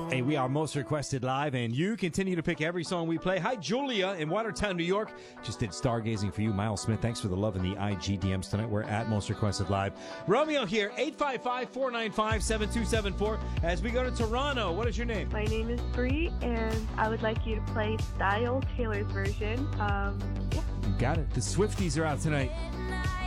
Hey, we are Most Requested Live, and you continue to pick every song we play. Hi, Julia in Watertown, New York. Just did Stargazing for you. Miles Smith, thanks for the love in the IG DMs tonight. We're at Most Requested Live. Romeo here, 855-495-7274. As we go to Toronto, what is your name? My name is Bree, and I would like you to play Style Taylor's version. You got it. The Swifties are out tonight.